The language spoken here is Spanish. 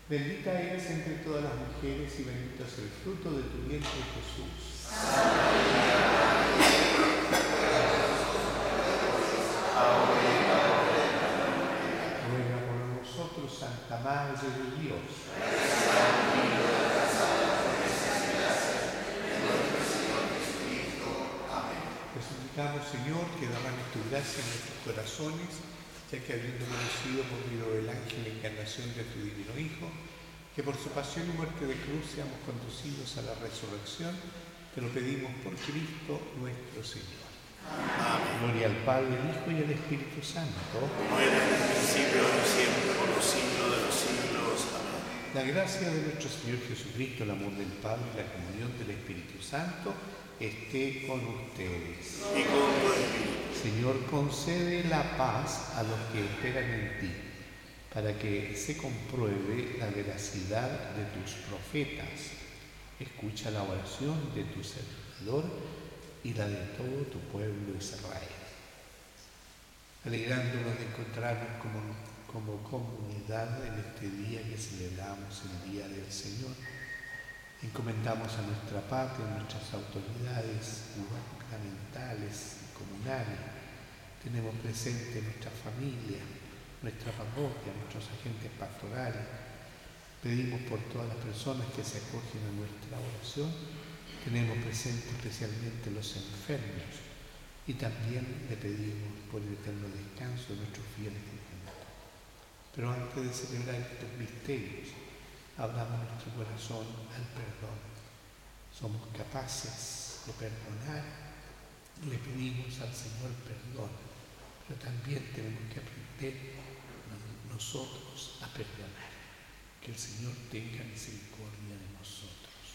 Bendita eres entre todas las mujeres y bendito es el fruto de tu vientre, Jesús. Ruega por nosotros, Santa Madre de Dios. Te suplicamos, Señor, que derrames tu gracia en nuestros corazones, ya que habiendo conocido por medio del ángel la encarnación de tu divino Hijo, que por su pasión y muerte de cruz seamos conducidos a la resurrección, te lo pedimos por Cristo nuestro Señor. Amén. Gloria al Padre, al Hijo y al Espíritu Santo. Como era en el principio, ahora y siempre, por los siglos de los siglos. Amén. La gracia de nuestro Señor Jesucristo, el amor del Padre y la comunión del Espíritu Santo esté con ustedes. Y con tu espíritu. Señor, concede la paz a los que esperan en ti, para que se compruebe la veracidad de tus profetas. Escucha la oración de tu servidor y la de todo tu pueblo Israel. Alegrándonos de encontrarnos como comunidad en este día que celebramos, el Día del Señor, encomendamos a nuestra patria, a nuestras autoridades gubernamentales y comunales. Tenemos presente nuestra familia, nuestra parroquia, nuestros agentes pastorales. Pedimos por todas las personas que se acogen a nuestra oración. Tenemos presente especialmente los enfermos y también le pedimos por el eterno descanso de nuestros fieles difuntos. Pero antes de celebrar estos misterios, abramos nuestro corazón al perdón. Somos capaces de perdonar, le pedimos al Señor perdón, pero también tenemos que aprender nosotros a perdonar. Que el Señor tenga misericordia